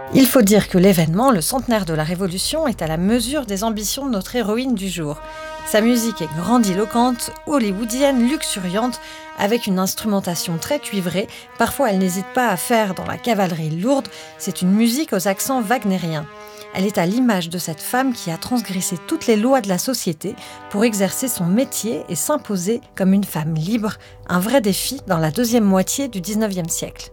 Il faut dire que l'événement, le centenaire de la Révolution, est à la mesure des ambitions de notre héroïne du jour. Sa musique est grandiloquente, hollywoodienne, luxuriante, avec une instrumentation très cuivrée. Parfois, elle n'hésite pas à faire dans la cavalerie lourde. C'est une musique aux accents wagnériens. Elle est à l'image de cette femme qui a transgressé toutes les lois de la société pour exercer son métier et s'imposer comme une femme libre, un vrai défi dans la deuxième moitié du XIXe siècle.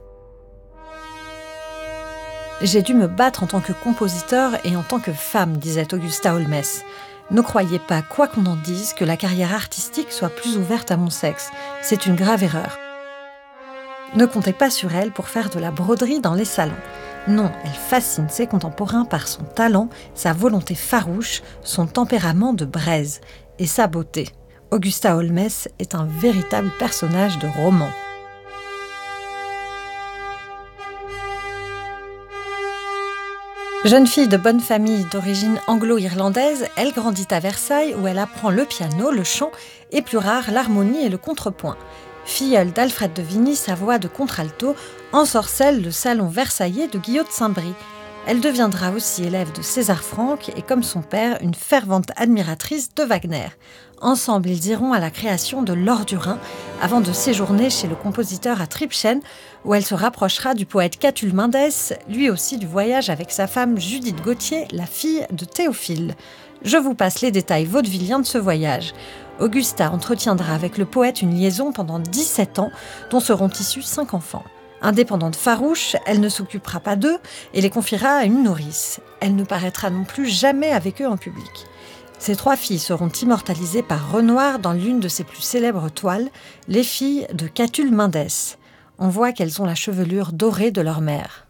J'ai dû me battre en tant que compositeur et en tant que femme, disait Augusta Holmes. Ne croyez pas, quoi qu'on en dise, que la carrière artistique soit plus ouverte à mon sexe. C'est une grave erreur. Ne comptez pas sur elle pour faire de la broderie dans les salons. Non, elle fascine ses contemporains par son talent, sa volonté farouche, son tempérament de braise et sa beauté. Augusta Holmes est un véritable personnage de roman. Jeune fille de bonne famille d'origine anglo-irlandaise, elle grandit à Versailles où elle apprend le piano, le chant et plus rare l'harmonie et le contrepoint. Filleule d'Alfred de Vigny, sa voix de contralto ensorcelle le salon versaillais de Guillaume de Saint-Brie. Elle deviendra aussi élève de César Franck et, comme son père, une fervente admiratrice de Wagner. Ensemble, ils iront à la création de L'Or du Rhin avant de séjourner chez le compositeur à Tribschen, où elle se rapprochera du poète Catulle Mendès, lui aussi du voyage avec sa femme Judith Gautier, la fille de Théophile. Je vous passe les détails vaudevilliens de ce voyage. Augusta entretiendra avec le poète une liaison pendant 17 ans, dont seront issus 5 enfants. Indépendante farouche, elle ne s'occupera pas d'eux et les confiera à une nourrice. Elle ne paraîtra non plus jamais avec eux en public. Ces 3 filles seront immortalisées par Renoir dans l'une de ses plus célèbres toiles, Les filles de Catulle Mendès. On voit qu'elles ont la chevelure dorée de leur mère.